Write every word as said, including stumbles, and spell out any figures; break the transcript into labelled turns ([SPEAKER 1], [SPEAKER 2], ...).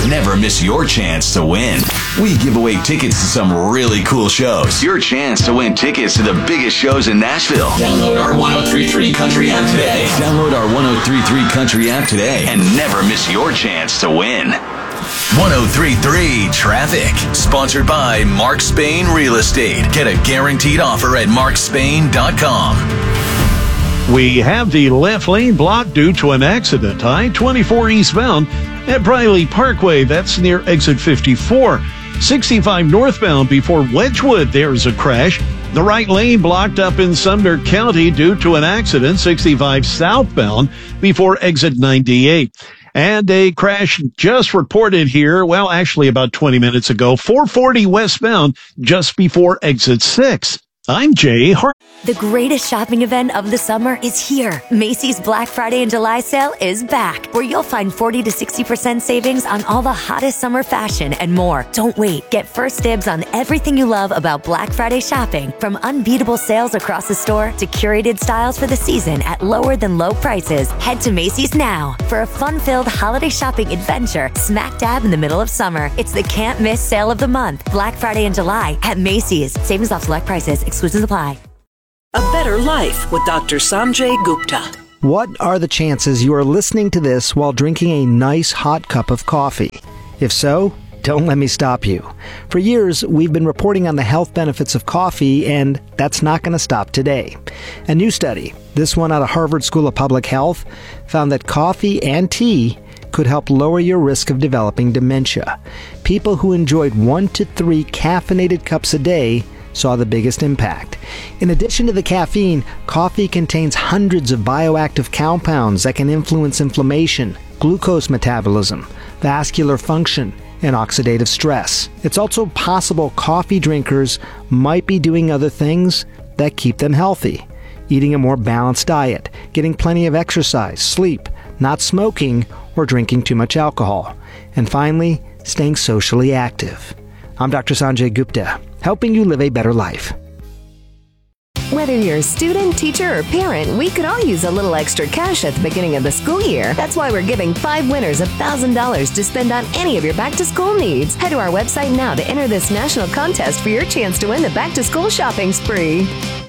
[SPEAKER 1] Never miss your chance to win. We give away tickets to some really cool shows. Your chance to win tickets to the biggest shows in Nashville.
[SPEAKER 2] Download our one oh three point three Country app today.
[SPEAKER 1] Download our one oh three point three Country app today and never miss your chance to win. one oh three point three Traffic. Sponsored by Mark Spain Real Estate. Get a guaranteed offer at mark spain dot com.
[SPEAKER 3] We have the left lane blocked due to an accident. I twenty-four eastbound at Briley Parkway. That's near exit fifty-four. sixty-five northbound before Wedgwood. There's a crash. The right lane blocked up in Sumner County due to an accident. sixty-five southbound before exit ninety-eight. And a crash just reported here, well, actually about twenty minutes ago, four forty westbound just before exit six. I'm Jay Hart.
[SPEAKER 4] The greatest shopping event of the summer is here. Macy's Black Friday and July sale is back, where you'll find forty to sixty percent savings on all the hottest summer fashion and more. Don't wait. Get first dibs on everything you love about Black Friday shopping, from unbeatable sales across the store to curated styles for the season at lower than low prices. Head to Macy's now for a fun-filled holiday shopping adventure smack dab in the middle of summer. It's the can't miss sale of the month, Black Friday and July at Macy's. Savings off select prices. Exclusions apply.
[SPEAKER 5] A Better Life with Doctor Sanjay Gupta.
[SPEAKER 6] What are the chances you are listening to this while drinking a nice hot cup of coffee? If so, don't let me stop you. For years, we've been reporting on the health benefits of coffee, and that's not going to stop today. A new study, this one out of Harvard School of Public Health, found that coffee and tea could help lower your risk of developing dementia. People who enjoyed one to three caffeinated cups a day saw the biggest impact. In addition to the caffeine, coffee contains hundreds of bioactive compounds that can influence inflammation, glucose metabolism, vascular function, and oxidative stress. It's also possible coffee drinkers might be doing other things that keep them healthy. Eating a more balanced diet, getting plenty of exercise, sleep, not smoking, or drinking too much alcohol. And finally, staying socially active. I'm Doctor Sanjay Gupta, helping you live a better life.
[SPEAKER 7] Whether you're a student, teacher, or parent, we could all use a little extra cash at the beginning of the school year. That's why we're giving five winners one thousand dollars to spend on any of your back-to-school needs. Head to our website now to enter this national contest for your chance to win the back-to-school shopping spree.